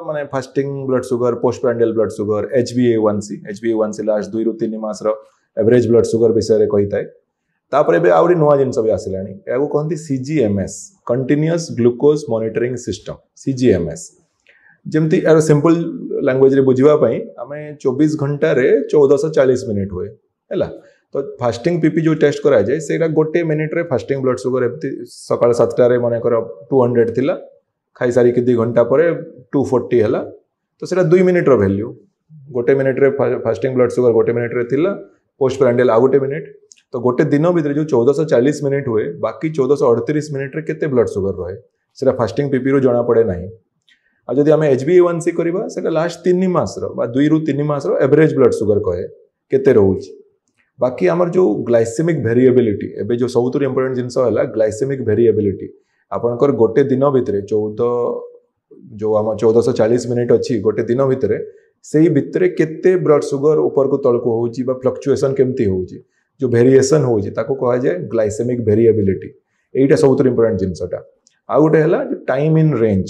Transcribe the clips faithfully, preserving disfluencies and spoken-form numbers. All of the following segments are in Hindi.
माने fasting blood sugar post prandial blood sugar H B ए वन सी एच बी ए वन सी लास्ट दुई रु तीन मास एवरेज ब्लड सुगर विषय में कही थाए तापर भी आउरी नुआ जिनस भी आसिलानी या कहते सीजीएमएस कंटिन्यूअस ग्लूकोज मॉनिटरिंग सिस्टम सीजीएमएस जमती यार सिंपल लैंग्वेज रे बुझापी आम चौबीस घंटा रे चौदह सौ चालीस मिनिट हुए है तो फास्टिंग पीपी जो टेस्ट करा जाए से गोटे मिनिट रे फास्टिंग ब्लड सुगर एमती सकाल सातटारे मनकर टू हंड्रेड थिला खाई सारी कि दु घंटा पर टू फोर्टी है तो सेटा दुई मिनिट रो वैल्यू गोटे मिनिट रे फास्टिंग ब्लड सुगर गोटे मिनिट रे थिला पोस्ट प्रांडियल आ गोटे मिनिट तो गोटे दिन भितर जो चौदह सौ चालीस मिनिट हुए बाकी चौदह सौ अड़तीस मिनिट रे केते ब्लड सुगर रहे से फास्टिंग पीपी रू जना पड़े ना आ जदि आम एच बी ए वन सी करवा से लास्ट तीन मास दुई रु तीन मास एवरेज ब्लड सुगर कहे केते रोचे बाकी आमर जो ग्लाइसेमिक वेरिएबिलिटी एबे जो सबुठ इंपोर्टेंट जिनस है ग्लाइसेमिक वेरिएबिलिटी आपणकर गोटे दिन भितर चौदह जो आम चौदह सौ चालीस मिनिट अच्छी गोटे दिन भितर से भितर केते ब्लड सुगर ऊपर को तल को होची बा फ्लक्चुएसन केमती होची जो वेरिएशन होची ताको कहा जाए ग्लाइसेमिक वेरिएबिलिटी एटा सबुठ इंपोर्टेंट जिनसटा आ गोटे है टाइम इन रेंज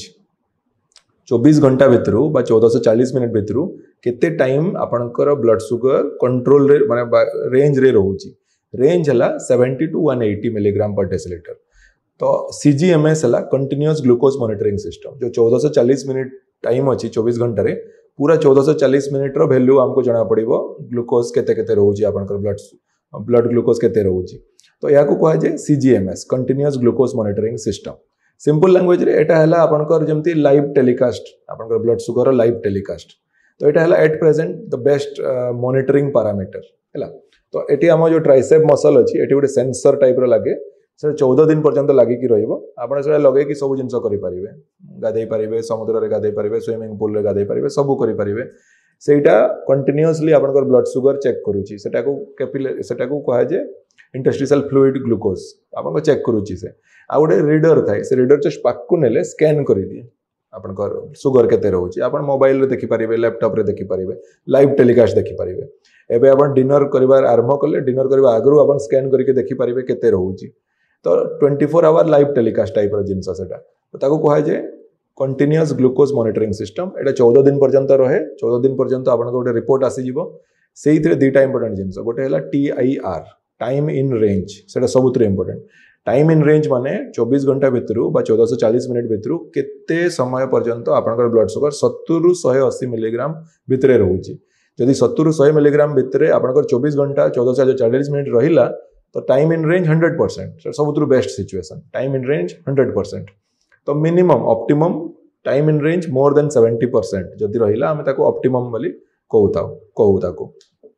चौबीस घंटा भितर बा चौदह सौ चालीस मिनिट भितर केते टाइम आपणकर ब्लड सुगर कंट्रोल रे माने रेंज रे रोची रेंज है seventy two one eighty milligram पर डेसीलिटर तो सीजीएमएस है कंटिन्यूअस ग्लूकोज मॉनिटरिंग सिस्टम जो चौदह सौ चालीस मिनिट टाइम अच्छी चौबीस घंटा रे पूरा चौदह सौ चालीस मिनिट रो वैल्यू हमको जना पड़ो ग्लूकोज केते केते रोची आपणकर ब्लड ब्लड ग्लूकोज केते रोची तो या कहा जाए सीजीएमएस continuous glucose monitoring system simple language रे एटा है आपणकर जमती लाइव टेलीकास्ट आपणकर ब्लड सुगर लाइव टेलीकास्ट तो एटा है at present the best monitoring parameter है तो एटी आम जो ट्राइसेप मसल अच्छी एटी गोटे सेंसर टाइप रो लगे से चौदह दिन पर्यंत लगिकी रहा से लगे सब जिन करेंगे गाधे पारे समुद्र में गाधे पारे स्विमिंग पूल में गाधे पारे सब करेंगे सेटा कंटिन्यूअसली आपनकर ब्लड सुगर चेक करुच्ची सेटा को कैपिलरी सेटा को कहा जाए इंटरस्टिशियल फ्लूइड ग्लूकोज आपन चेक करुच्ची से आ गोटे रीडर थाए से रीडर जस्ट पाकू नेले स्कैन कर दिए आपनकर सुगर केते रहउची आपन मोबाइल रे देखि पारिबे लैपटॉप रे देखि पारिबे लाइव टेलीकास्ट देखि पारिबे एबे आपन डिनर करबार आरंभ कले डिनर करबा आगरु आपन स्कैन करके देखि पारिबे केते रहउची तो twenty four hour live telecast type रो जिनस सेटा तो ताको कहा जाए कंटिन्यूअस ग्लूकोज मॉनिटरिंग सिस्टम एटा चौदह दिन पर्यंत रहे चौदह दिन पर्यंत आपन गोटे रिपोर्ट आसी जिवो सेही थरे दुईटा इंपोर्टेंट जिनस गोटे हला T I R time in range सेटा सबुत इंपोर्टेंट टाइम इन रेंज माने चौबीस घंटा भितर बा चौदह सौ चालीस मिनिट भितर केते समय पर्यंत आपन ब्लड सुगर सत्तर रु एक सौ अस्सी मिलीग्राम भितर रहउची जदि सत्तर रु सौ मिलीग्राम भितर आपन चौबीस घंटा चौदह सौ चालीस मिनिट रहिला तो time in range hundred percent सबुठ best situation time in range hundred percent तो minimum optimum time in range more than seventy percent जदि रहिला आमे ताको ऑप्टिमम बोली कहूता कहू ताको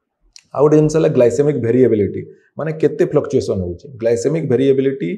आ गोटे जिनस है ग्लाइसेमिक वेरिएबिलिटी माने केते फ्लक्चुएसन होउची ग्लाइसेमिक वेरिएबिलिटी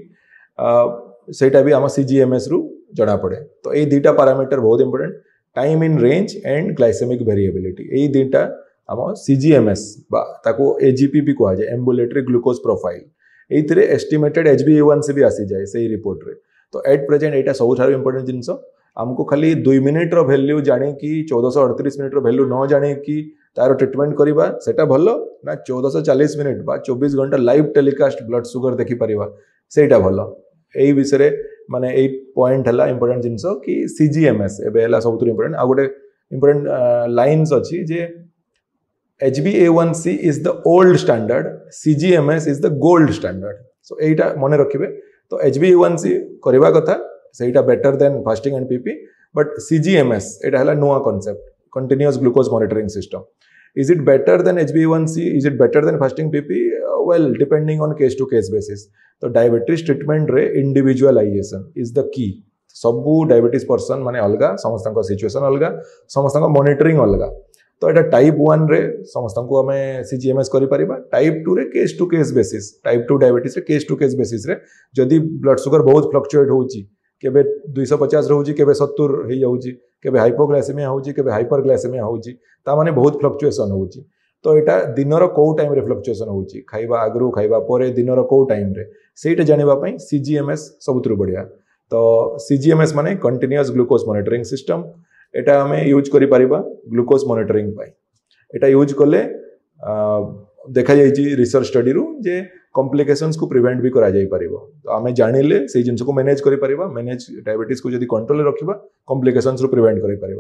सेटा भी आम सीजीएमएस रु जना पड़े तो ये दुईटा पैरामीटर बहुत important time in range and glycaemic variability ये दुईटा आम सीजीएमएस ताको एजीपी भी कहा जाए एम्बुलेटरी ग्लूकोज प्रोफाइल ये एस्टिमेटेड एच बी ए वन से भी आसी जाए से रिपोर्ट रे तो एट प्रेजेंट यहाँ सब इंपोर्टेंट जिनस आमको खाली दुई मिनिट रो वैल्यू जाने कि चौदह सौ अड़तीस मिनिट रो वैल्यू न जाने कि तार ट्रिटमेंट करवा सेटा भल ना चौदह सौ चालीस मिनिट बा चौबीस घंटा लाइव टेलीकास्ट ब्लड सुगर देखि परिवा सेटा भल यही विषय माने एई पॉइंट हला इंपोर्टेंट जिनस कि सीजीएमएस एबे हला सबुठ इंपोर्टेंट आ गोटे इंपोर्टेंट लाइन्स अछि जे H B A one C is the old standard सीजीएमएस is the gold standard so एटा मने रखिबे तो एच बी ए वन सी करवा कथा सेटा better than fasting and PP but सीजीएमएस एटा हला नुआ concept continuous glucose monitoring system is it better than H B A one C is it better than fasting PP well depending on case to case basis तो डायबिटीज ट्रीटमेंट रे इंडिविजुअलाइजेशन इज द की सबू डायबिटीज पर्सन माने अलगा समस्त सिचुएशन अलगा समस्त मॉनिटरिंग अलगा तो यहाँ टाइप वन रे समस्त को आम सीजीएमएस कर टाइप टू रे case to case basis type two diabetes रे केस टू केस बेसिस रे जदि ब्लड सुगर बहुत फ्लक्चुएट होउची केबे दुई सौ पचास रोची केबे सत्तर हो जाउची केबे हाइपोग्लाइसेमिया होउची केबे हाइपरग्लाइसेमिया होउची ता माने बहुत फ्लक्चुएशन होउची तो यहाँ दिनर कौ टाइम रे फ्लक्चुएशन होउची खाइबा आगरु खाइबा परे दिनर कौ टाइम रे सेटा जानिबा पई सीजीएमएस सबुतरु बढ़िया तो सीजीएमएस माने कंटिन्यूअस ग्लूकोज मॉनिटरिंग सिस्टम एटा आम यूज करि परिबा ग्लूकोज मॉनिटरिंग पाई एटा यूज कले देखा जाइए रिसर्च स्टडी रु जे कॉम्प्लिकेशंस को प्रिवेंट भी करा जाई परिबो तो आम जानिले से जिनस को मैनेज करि परिबा मैनेज डायबिटीज को जदि कंट्रोल रखिबा कॉम्प्लिकेशंस रु प्रिवेंट करि परिबा।